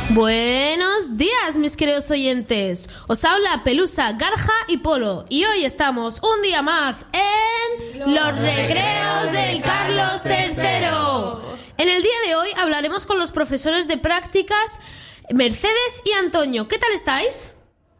Buenos días, mis queridos oyentes. Os habla Pelusa, Garja y Polo. Y hoy estamos un día más en los recreos del Carlos III. En el día de hoy hablaremos con los profesores de prácticas Mercedes y Antonio. ¿Qué tal estáis?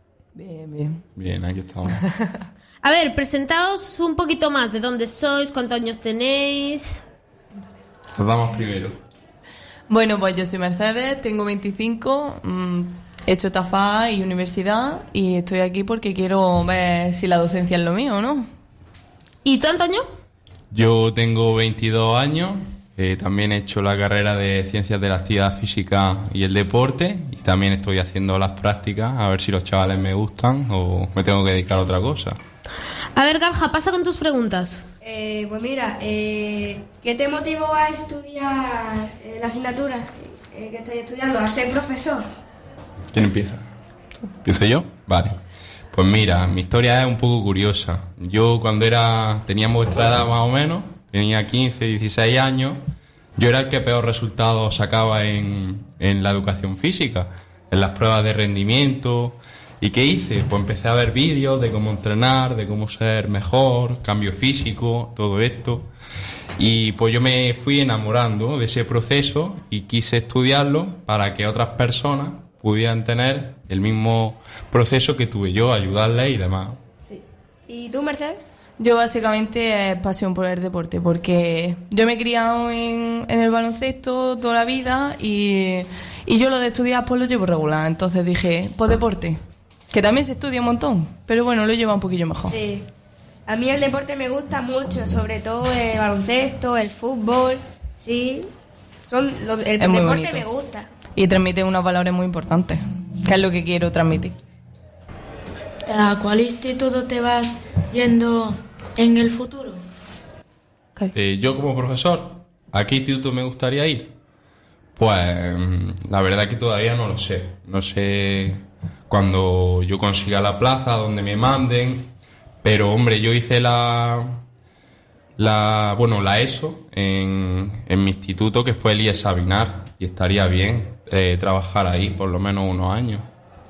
Bien. Bien, aquí estamos. A ver, presentaos un poquito más. ¿De dónde sois? ¿Cuántos años tenéis? Nos vamos primero. Bueno, pues yo soy Mercedes, tengo 25, he hecho TAFA y universidad y estoy aquí porque quiero ver si la docencia es lo mío, ¿no? ¿Y tú, Antonio? Yo tengo 22 años, también he hecho la carrera de Ciencias de la Actividad Física y el Deporte y también estoy haciendo las prácticas a ver si los chavales me gustan o me tengo que dedicar a otra cosa. A ver, Garja, pasa con tus preguntas. Pues mira, ¿qué te motivó a estudiar la asignatura que estás estudiando, a ser profesor? ¿Quién empieza? ¿Empiezo yo? Vale. Pues mira, mi historia es un poco curiosa. Yo cuando teníamos vuestra edad más o menos, tenía 15, 16 años, yo era el que peor resultados sacaba en la educación física, en las pruebas de rendimiento. ¿Y qué hice? Pues empecé a ver vídeos de cómo entrenar, de cómo ser mejor, cambio físico, todo esto. Y pues yo me fui enamorando de ese proceso y quise estudiarlo para que otras personas pudieran tener el mismo proceso que tuve yo, ayudarles y demás. Sí. ¿Y tú, Mercedes? Yo básicamente pasión por el deporte, porque yo me he criado en el baloncesto toda la vida y yo lo de estudiar pues lo llevo regular, entonces dije, pues deporte. Que también se estudia un montón, pero bueno, lo lleva un poquillo mejor. Sí. A mí el deporte me gusta mucho, sobre todo el baloncesto, el fútbol, sí. El deporte bonito. me gusta. Y transmite unos valores muy importantes, que es lo que quiero transmitir. ¿A cuál instituto te vas yendo en el futuro? Yo como profesor, ¿a qué instituto me gustaría ir? Pues la verdad que todavía no lo sé. No sé cuando yo consiga la plaza, donde me manden. Pero hombre, yo hice la ESO en mi instituto, que fue el IES Sabinar, y estaría bien trabajar ahí por lo menos unos años.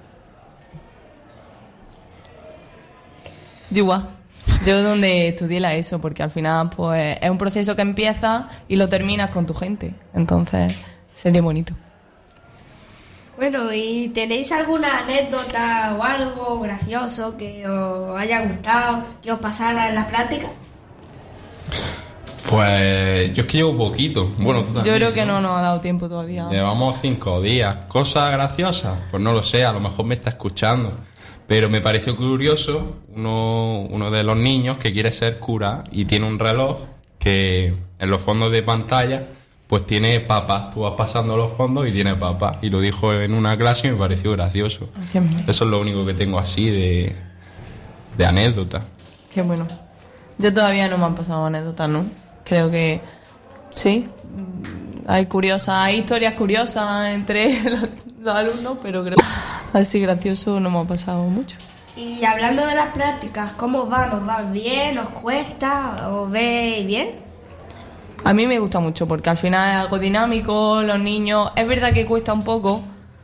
Yo igual. Yo donde estudié la ESO, porque al final pues es un proceso que empieza y lo terminas con tu gente. Entonces sería bonito. Bueno, ¿y tenéis alguna anécdota o algo gracioso que os haya gustado, que os pasara en la práctica? Pues yo es que llevo poquito. Bueno, tú también, yo creo que no nos ha dado tiempo todavía. Llevamos 5 días. ¿Cosas graciosas? Pues no lo sé, a lo mejor me está escuchando. Pero me pareció curioso uno de los niños que quiere ser cura y tiene un reloj que en los fondos de pantalla pues tiene papas. Tú vas pasando los fondos y tiene papas. Y lo dijo en una clase y me pareció gracioso. Eso es lo único que tengo así de anécdota. Qué bueno. Yo todavía no me han pasado anécdotas, ¿no? Creo que sí. Hay historias curiosas entre los alumnos, pero creo que así gracioso no me ha pasado mucho. Y hablando de las prácticas, ¿cómo os van? ¿Os van bien? ¿Os cuesta? ¿Os veis bien? A mí me gusta mucho porque al final es algo dinámico, los niños... Es verdad que cuesta un poco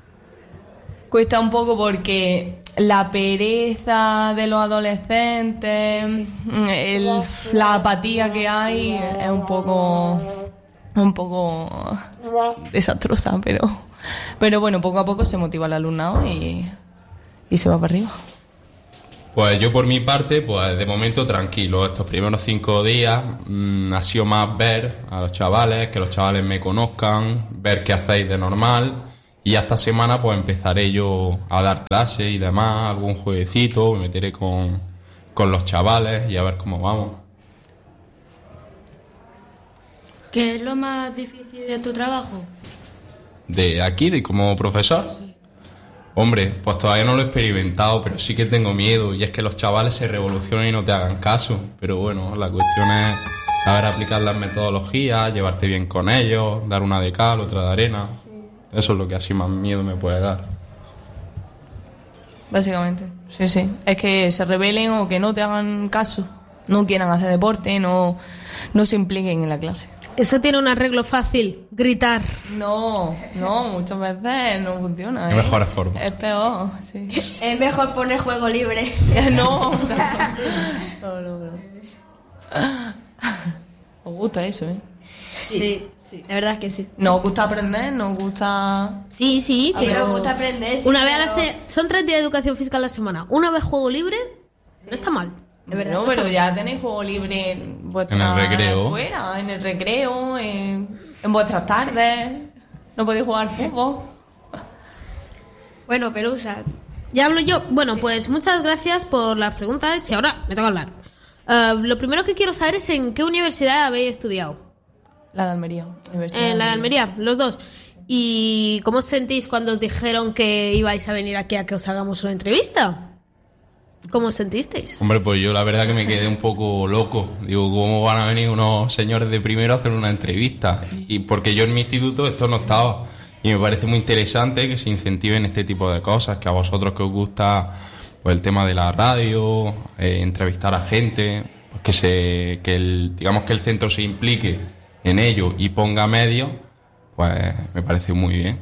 porque la pereza de los adolescentes, sí. La apatía que hay es un poco desastrosa, pero bueno, poco a poco se motiva el alumnado y se va para arriba. Pues yo por mi parte, pues de momento tranquilo. Estos primeros 5 días ha sido más ver a los chavales, que los chavales me conozcan, ver qué hacéis de normal. Y ya esta semana pues empezaré yo a dar clases y demás, algún jueguecito, me meteré con los chavales y a ver cómo vamos. ¿Qué es lo más difícil de tu trabajo? ¿De aquí, de como profesor? Sí. Hombre, pues todavía no lo he experimentado, pero sí que tengo miedo. Y es que los chavales se revolucionen y no te hagan caso. Pero bueno, la cuestión es saber aplicar las metodologías, llevarte bien con ellos, dar una de cal, otra de arena. Sí. Eso es lo que así más miedo me puede dar. Básicamente, sí. Es que se rebelen o que no te hagan caso. No quieran hacer deporte, no se impliquen en la clase. Eso tiene un arreglo fácil, gritar. No, muchas veces no funciona. Hay mejores formas. Es peor, sí. Es mejor poner juego libre. No. Os gusta eso, ¿eh? Sí, la verdad es que sí. Nos gusta aprender, nos gusta... Sí, A mí pero me gusta aprender. Sí, una vez a la pero- son 3 días de educación física a la semana. Una vez juego libre, no está mal. Es verdad, no, pero ya tenéis juego libre en vuestra... En el recreo. Fuera, en el recreo, en vuestras tardes. No podéis jugar fútbol. Bueno, Pelusa, Ya hablo yo. Bueno, pues muchas gracias por las preguntas y ahora me toca hablar. Lo primero que quiero saber es en qué universidad habéis estudiado. La de Almería. Universidad En la de Almería, los dos. ¿Y cómo os sentís cuando os dijeron que ibais a venir aquí a que os hagamos una entrevista? ¿Cómo os sentisteis? Hombre, pues yo la verdad que me quedé un poco loco. Digo, ¿cómo van a venir unos señores de primero a hacer una entrevista? Y porque yo en mi instituto esto no estaba. Y me parece muy interesante que se incentiven este tipo de cosas, que a vosotros que os gusta pues el tema de la radio, entrevistar a gente, pues digamos que el centro se implique en ello y ponga medios, pues me parece muy bien.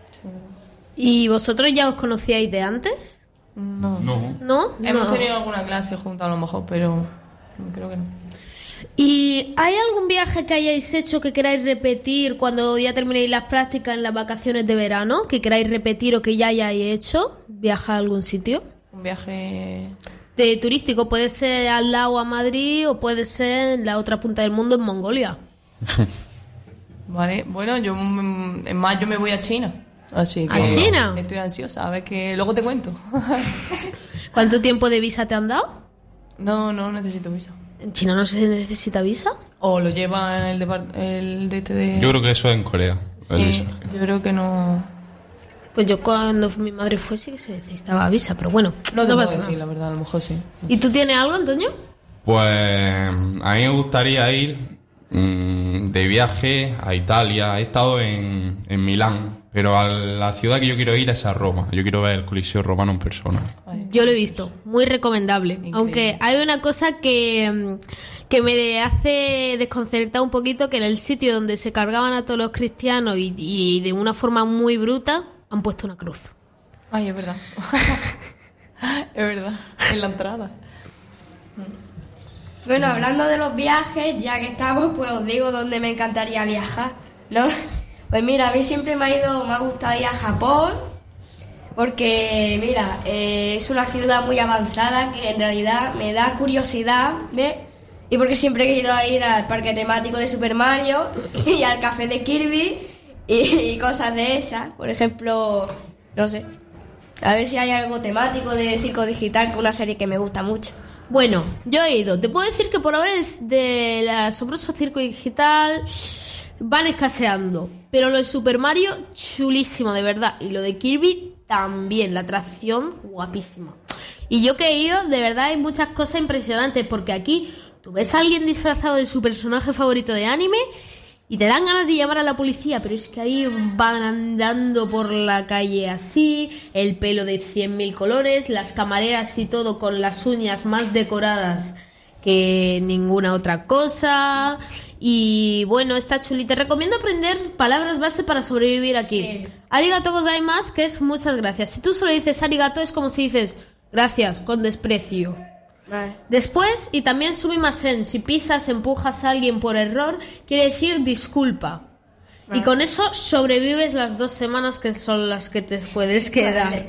¿Y vosotros ya os conocíais de antes? No. ¿No? Hemos No. tenido alguna clase juntos a lo mejor, pero creo que no. ¿Y hay algún viaje que hayáis hecho que queráis repetir cuando ya terminéis las prácticas en las vacaciones de verano? ¿Que queráis repetir o que ya hayáis hecho? ¿Viajar a algún sitio? Un viaje... De turístico, puede ser al lado a Madrid o puede ser en la otra punta del mundo, en Mongolia. Vale, bueno, yo en mayo me voy a China. Así que ¿A China? estoy ansiosa, a ver que luego te cuento. ¿Cuánto tiempo de visa te han dado? No necesito visa. ¿En China no se necesita visa? O lo lleva el de este de... Yo creo que eso es en Corea. el Sí, visaje. yo creo que no... Pues yo cuando mi madre fue sí que se necesitaba visa, pero bueno, No te puedo pasa decir, nada. la verdad, a lo mejor sí. ¿Y tú tienes algo, Antonio? Pues a mí me gustaría ir de viaje a Italia. He estado en Milán, pero a la ciudad que yo quiero ir es a Roma. Yo quiero ver el Coliseo romano en persona. Yo lo he visto, muy recomendable. Increíble. Aunque hay una cosa que me hace desconcertar un poquito, que en el sitio donde se cargaban a todos los cristianos y de una forma muy bruta, han puesto una cruz. Ay, es verdad. Es verdad, en la entrada. Bueno, hablando de los viajes, ya que estamos, pues os digo dónde me encantaría viajar, ¿no? Pues mira, a mí siempre me ha gustado ir a Japón, porque, mira, es una ciudad muy avanzada que en realidad me da curiosidad, ¿ves? Y porque siempre he querido ir al parque temático de Super Mario y al café de Kirby y cosas de esas. Por ejemplo, no sé, a ver si hay algo temático de Circo Digital, que es una serie que me gusta mucho. Bueno, yo he ido. Te puedo decir que por ahora el del asombroso circo digital van escaseando. Pero lo de Super Mario, chulísimo, de verdad. Y lo de Kirby también, la atracción, guapísima. Y yo que he ido, de verdad hay muchas cosas impresionantes. Porque aquí tú ves a alguien disfrazado de su personaje favorito de anime y te dan ganas de llamar a la policía. Pero es que ahí van andando por la calle así, el pelo de 100.000 colores, las camareras y todo con las uñas más decoradas que ninguna otra cosa. Y bueno, está chulita. Te recomiendo aprender palabras base para sobrevivir aquí. Sí. Arigato gozaimasu, que es muchas gracias. Si tú solo dices arigato, es como si dices gracias con desprecio. Vale. Después, y también sumimasen, si pisas, empujas a alguien por error, quiere decir disculpa. Y con eso sobrevives las 2 semanas que son las que te puedes quedar.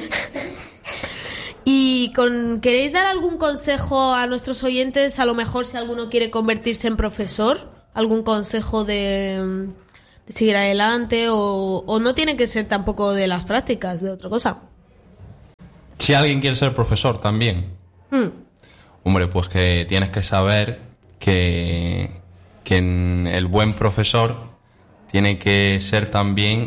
Y ¿queréis dar algún consejo a nuestros oyentes? A lo mejor si alguno quiere convertirse en profesor, algún consejo de seguir adelante, o no tiene que ser tampoco de las prácticas, de otra cosa. Si alguien quiere ser profesor también, hombre, pues que tienes que saber que el buen profesor tiene que ser también,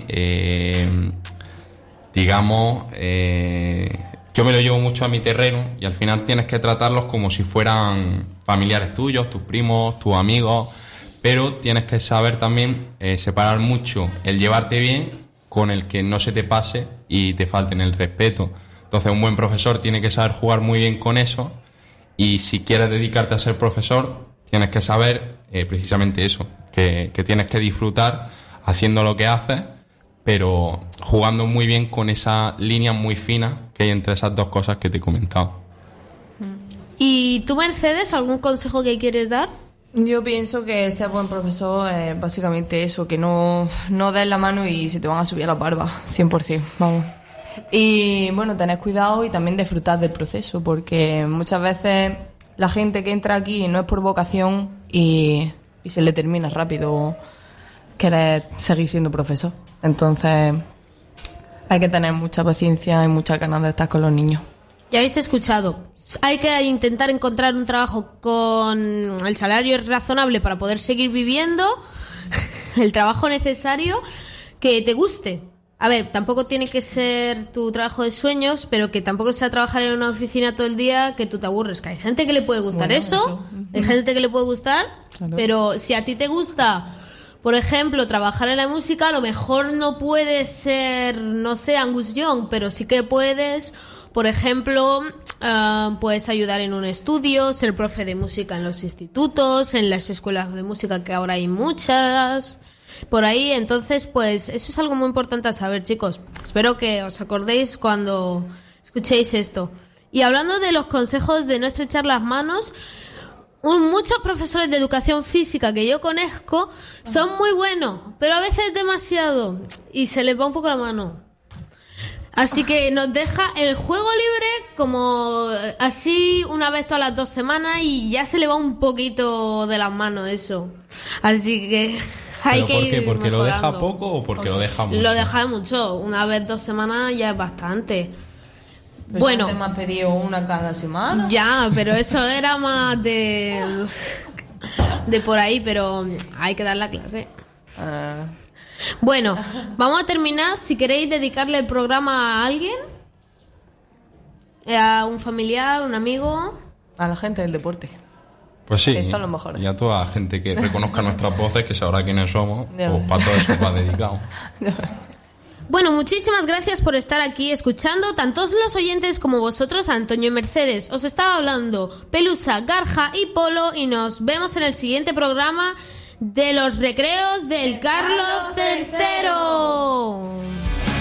yo me lo llevo mucho a mi terreno y al final tienes que tratarlos como si fueran familiares tuyos, tus primos, tus amigos, pero tienes que saber también separar mucho el llevarte bien con el que no se te pase y te falten el respeto. Entonces un buen profesor tiene que saber jugar muy bien con eso, y si quieres dedicarte a ser profesor tienes que saber precisamente eso, que tienes que disfrutar haciendo lo que haces, pero jugando muy bien con esa línea muy fina que hay entre esas dos cosas que te he comentado. ¿Y tú, Mercedes, algún consejo que quieres dar? Yo pienso que ser buen profesor es básicamente eso, que no des la mano y se te van a subir a la barba, 100%, vamos. Y bueno, tener cuidado y también disfrutar del proceso, porque muchas veces la gente que entra aquí no es por vocación y se le termina rápido querer seguir siendo profesor. Entonces hay que tener mucha paciencia y muchas ganas de estar con los niños. Ya habéis escuchado, hay que intentar encontrar un trabajo con el salario razonable para poder seguir viviendo, el trabajo necesario, que te guste. A ver, tampoco tiene que ser tu trabajo de sueños, pero que tampoco sea trabajar en una oficina todo el día que tú te aburres. Que hay gente que le puede gustar eso, hay gente que le puede gustar, claro. Pero si a ti te gusta, por ejemplo, trabajar en la música, a lo mejor no puedes ser, no sé, Angus Young, pero sí que puedes... Por ejemplo, puedes ayudar en un estudio, ser profe de música en los institutos, en las escuelas de música, que ahora hay muchas, por ahí. Entonces, pues eso es algo muy importante a saber, chicos. Espero que os acordéis cuando escuchéis esto. Y hablando de los consejos de no estrechar las manos, muchos profesores de educación física que yo conozco son muy buenos, pero a veces demasiado, y se les va un poco la mano. Así que nos deja el juego libre como así una vez todas las 2 semanas y ya se le va un poquito de las manos eso. Así que hay que ir ¿por qué? ¿Porque mejorando. lo deja poco o porque lo deja mucho? Lo deja mucho. Una vez 2 semanas ya es bastante. Pero bueno. Si antes me has pedido una cada semana. Ya, pero eso era más de por ahí, pero hay que dar la clase. Bueno, vamos a terminar. Si queréis dedicarle el programa a alguien, a un familiar, un amigo, a la gente del deporte. Pues sí, que son los mejores. Y a toda la gente que reconozca nuestras voces, que sabrá quiénes somos, pues para todo eso va dedicado. Bueno, muchísimas gracias por estar aquí escuchando, tantos los oyentes como vosotros, Antonio y Mercedes. Os estaba hablando Pelusa, Garja y Polo, y nos vemos en el siguiente programa de los recreos del Carlos III.